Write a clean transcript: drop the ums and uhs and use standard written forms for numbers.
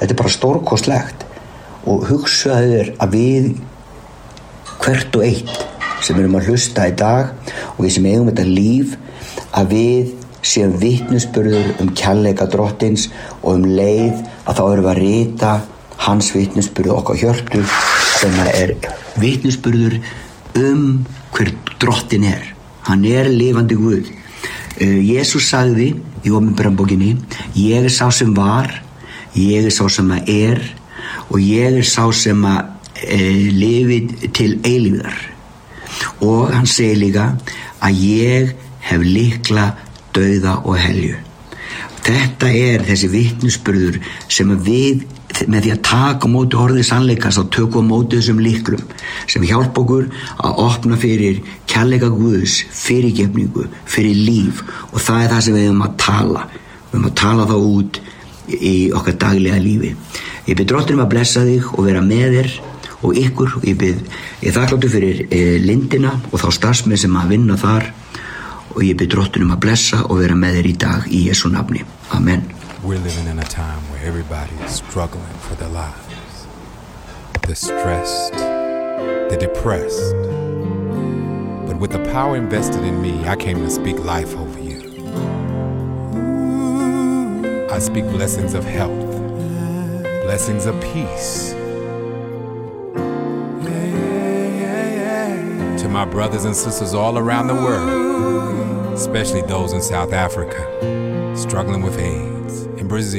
Þetta bara stórkostlegt og hugsaðu þér að við hvert og eitt sem erum að hlusta í dag og við sem eigum þetta líf að við séum vitnisburður kærleika Drottins og leið að þá erum við að rita hans vitnisburður okkar hjörtu sem vitnisburður hver Drottin hann lifandi Guð. Jesús sagði í Opinberunarbókinni: ég sá sem var, ég sá sem og ég sá sem lifi til eilífðar. Og hann segir líka að ég hef lykla dauða og helju. Þetta þessi vitnisburður sem við með því að taka á móti orðið sannleikans þá tökum á móti þessum lyklum sem hjálpa okkur að opna fyrir kærleika Guðs, fyrirgefningu, fyrir líf og það það sem við höfum að tala. Við höfum að tala þá út í okkar daglega lífi. Ég bið Drottinum að blessa þig og vera með þér og ykkur og ég þakkláttur fyrir lindina og þá starfsmenn sem að vinna þar og ég bið Drottinum að blessa og vera með þér í dag í Jesú nafni. Amen. We're living in a time where everybody is struggling for their lives. They're stressed, they're depressed. But with the power invested in me, I came to speak life over you. I speak blessings of health, blessings of peace. To my brothers and sisters all around the world, especially those in South Africa, struggling with AIDS, in Brazil,